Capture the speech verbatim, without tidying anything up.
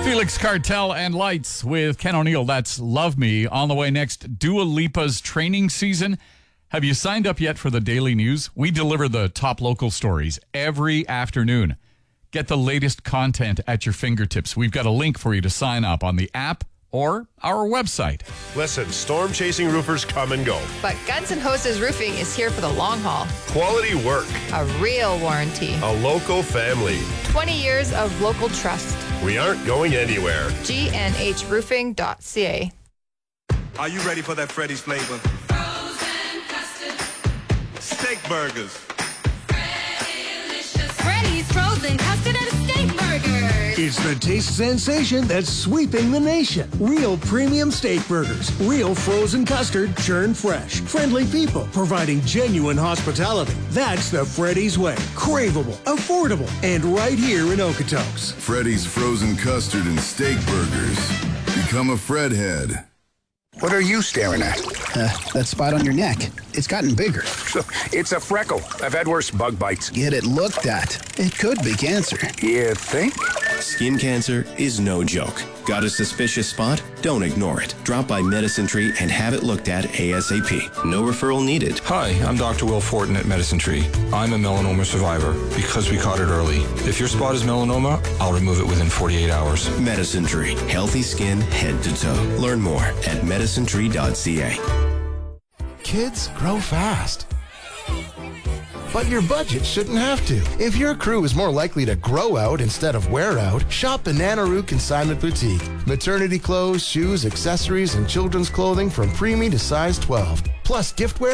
Felix Cartel and Lights with Ken O'Neill. That's Love Me. On the way next, Dua Lipa's training season. Have you signed up yet for the daily news? We deliver the top local stories every afternoon. Get the latest content at your fingertips. We've got a link for you to sign up on the app or our website. Listen, storm-chasing roofers come and go. But Guns N' Hoses Roofing is here for the long haul. Quality work. A real warranty. A local family. twenty years of local trust. We aren't going anywhere. G N H roofing dot C A. Are you ready for that Freddy's flavor? Frozen custard. Steak burgers. Freddy-licious. Freddy's frozen custard and steak burgers. It's the taste sensation that's sweeping the nation. Real premium steak burgers. Real frozen custard, churned fresh. Friendly people providing genuine hospitality. That's the Freddy's way. Craveable, affordable, and right here in Okotoks. Freddy's frozen custard and steak burgers. Become a Fredhead. What are you staring at? Uh, that spot on your neck. It's gotten bigger. It's a freckle. I've had worse bug bites. Get it looked at. It could be cancer. You think? Skin cancer is no joke. Got a suspicious spot? Don't ignore it. Drop by Medicine Tree and have it looked at ASAP. No referral needed. Hi, I'm Doctor Will Fortin at Medicine Tree. I'm a melanoma survivor because we caught it early. If your spot is melanoma, I'll remove it within forty-eight hours. Medicine Tree. Healthy skin head to toe. Learn more at medicine tree dot c a. Kids grow fast. But your budget shouldn't have to. If your crew is more likely to grow out instead of wear out, shop Bananaroo Consignment Boutique. Maternity clothes, shoes, accessories, and children's clothing from preemie to size twelve. Plus giftware